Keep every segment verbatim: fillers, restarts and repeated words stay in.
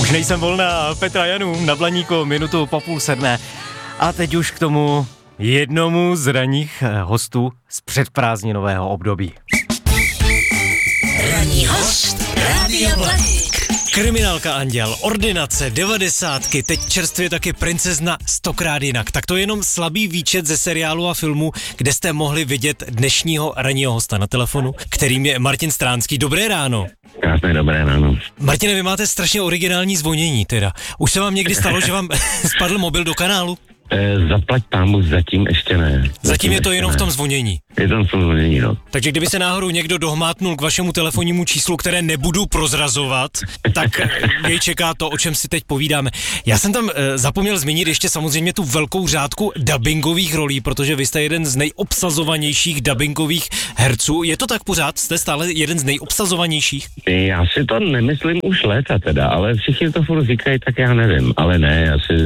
Už nejsem volná, Petra Janů na Blaníku, minutu po půl sedmé. A teď už k tomu jednomu z ranních hostů z předprázdninového období. Ranní host Rádia Blaník. Kriminálka Anděl, ordinace, devadesátky, teď čerstvě taky princezna stokrát jinak. Tak to je jenom slabý výčet ze seriálu a filmu, kde jste mohli vidět dnešního ranního hosta na telefonu, kterým je Martin Stránský. Dobré ráno. Krásné dobré ráno. Martine, vy máte strašně originální zvonění teda. Už se vám někdy stalo, že vám spadl mobil do kanálu? E, zaplať pámu, zatím ještě ne. Zatím, zatím je to jenom ne. v tom zvonění. Je to v tom zvonění, no. Takže kdyby se náhodou někdo dohmátnul k vašemu telefonnímu číslu, které nebudu prozrazovat, tak jej čeká to, o čem si teď povídáme. Já jsem tam e, zapomněl zmínit ještě samozřejmě tu velkou řádku dabingových rolí, protože vy jste jeden z nejobsazovanějších dabingových herců. Je to tak pořád? Jste stále jeden z nejobsazovanějších? Já si to nemyslím už léta teda, ale všichni to furt říkají, tak já nevím. Ale ne, já si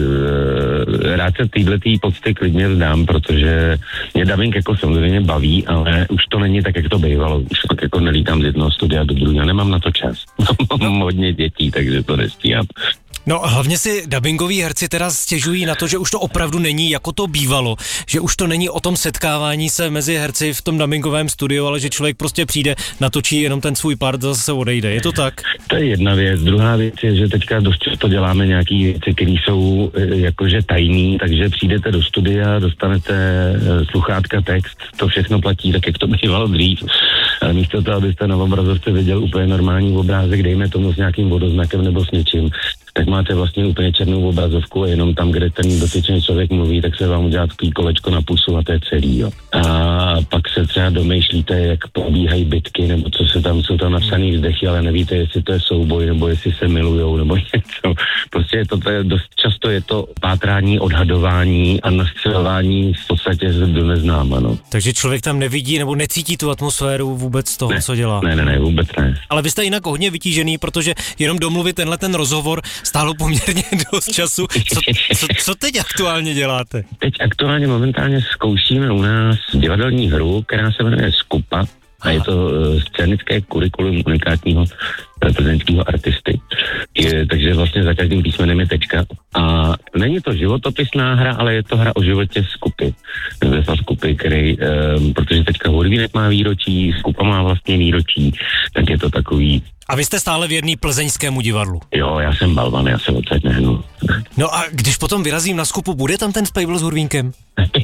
e, rád se týhletý pocty klidně vzdám, protože mě dabing jako samozřejmě baví, ale už to není tak, jak to bývalo. Už tak jako nelítám z jednoho studia do druhého, nemám na to čas. Mám hodně dětí, takže to nestíhám. No hlavně si dabingoví herci teda stěžují na to, že už to opravdu není jako to bývalo, že už to není o tom setkávání se mezi herci v tom dabingovém studiu, ale že člověk prostě přijde, natočí jenom ten svůj part a zase odejde. Je to tak? To je jedna věc. Druhá věc je, že teďka dost často děláme nějaký věci, které jsou jakože tajný, takže přijdete do studia, dostanete sluchátka, text, to všechno platí tak, jak to bývalo dřív. Ale místo toho, abyste na obrazovce viděl úplně normální obrázek, dejme tomu s nějakým vodoznakem nebo s něčím, tak máte vlastně úplně černou obrazovku a jenom tam, kde ten dotyčný člověk mluví, tak se vám udělá takový kolečko na pusu a to je celý, jo. A pak se třeba domýšlíte, jak probíhají bitky, nebo co se tam, jsou tam napsaný vzdechy, ale nevíte, jestli to je souboj, nebo jestli se milujou, nebo něco. Prostě je to, to je dost často je to pátrání, odhadování a nastřelování v podstatě do neznáma, no. Takže člověk tam nevidí nebo necítí tu atmosféru vůbec toho, ne, co dělá. Ne, ne, ne, vůbec ne. Ale vy jste jinak hodně vytížený, protože jenom domluvit tenhle ten rozhovor stálo poměrně dost času. Co, co, co teď aktuálně děláte? Teď aktuálně momentálně zkoušíme u nás divadelní hru, která se jmenuje Skupa. A je to uh, scénické kurikulum unikátního prezidentského artisty. Je, takže vlastně za každým písmenem je tečka. A není to životopisná hra, ale je to hra o životě Skupy. Za Skupy, který, um, protože teďka Hurvínek má výročí, Skupa má vlastně výročí, tak je to takový. A vy jste stále věrný plzeňskému divadlu? Jo, já jsem balvan, já se odsaď nehnu. No a když potom vyrazím na Skupu, bude tam ten Spejbl s Hurvínkem?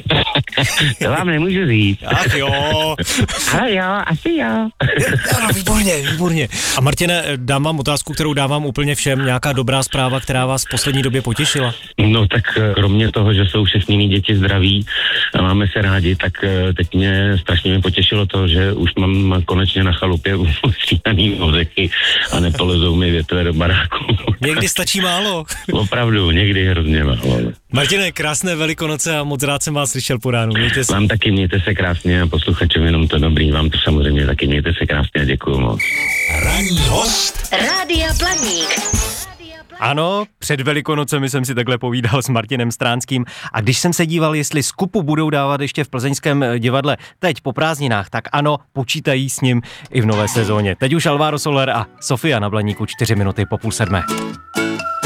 To vám nemůžu říct. Ach jo. Ale jo, asi jo. No, výborně, výborně. A Martine, dám vám otázku, kterou dávám úplně všem. Nějaká dobrá zpráva, která vás v poslední době potěšila? No tak kromě toho, že jsou všechny mý děti zdraví a máme se rádi, tak teď mě strašně mě potěšilo to, že už mám konečně na chalupě ustříhaný ořechy a nepolezou mi větve do baráku. Někdy stačí málo. Opravdu, někdy hrozně málo. Martine, krásné Velikonoce a moc rád jsem vás slyšel po ránu. Mějte se. Vám taky mějte se krásně a posluchačům jenom to dobrý, vám to samozřejmě taky mějte se krásně a děkuju moc. Ranní host Rádia Blaník. Ano, před Velikonocemi jsem si takhle povídal s Martinem Stránským a když jsem se díval, jestli Skupu budou dávat ještě v plzeňském divadle teď po prázdninách, tak ano, počítají s ním i v nové sezóně. Teď už Alvaro Soler a Sofia na Blaníku čtyři minuty po půl sedmé.